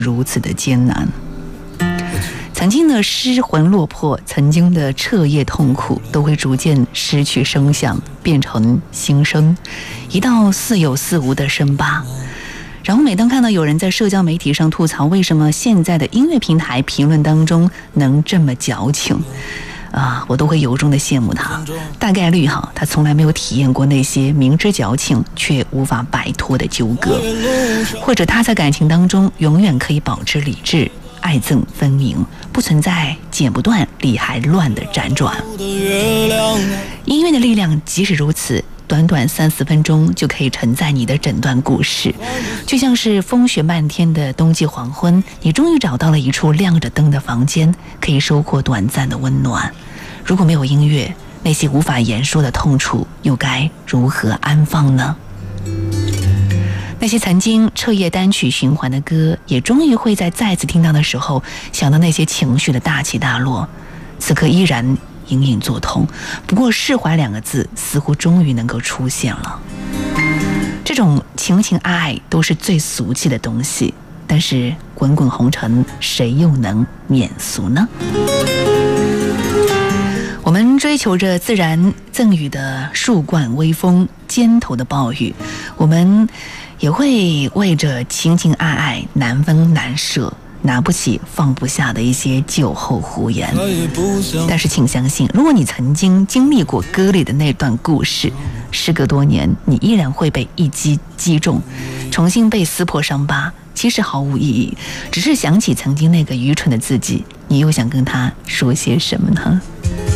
如此的艰难。曾经的失魂落魄，曾经的彻夜痛苦，都会逐渐失去声响，变成心声，一道似有似无的伤疤。然后每当看到有人在社交媒体上吐槽为什么现在的音乐平台评论当中能这么矫情我都会由衷的羡慕他。大概率他从来没有体验过那些明知矫情却无法摆脱的纠葛，或者他在感情当中永远可以保持理智，爱憎分明，不存在剪不断理还乱的辗转。音乐的力量即使如此，短短3-4分钟就可以承载你的整段故事，就像是风雪漫天的冬季黄昏，你终于找到了一处亮着灯的房间，可以收获短暂的温暖。如果没有音乐，那些无法言说的痛楚又该如何安放呢？那些曾经彻夜单曲循环的歌，也终于会在再次听到的时候想到那些情绪的大起大落，此刻依然隐隐作痛，不过释怀2个字似乎终于能够出现了。这种情情爱爱都是最俗气的东西，但是滚滚红尘，谁又能免俗呢？我们追求着自然赠予的树冠微风，肩头的暴雨，我们也会为着情情爱爱难分难舍，拿不起放不下的一些酒后胡言。但是请相信，如果你曾经经历过歌里的那段故事，时隔多年，你依然会被一击击中，重新被撕破伤疤，其实毫无意义，只是想起曾经那个愚蠢的自己，你又想跟他说些什么呢？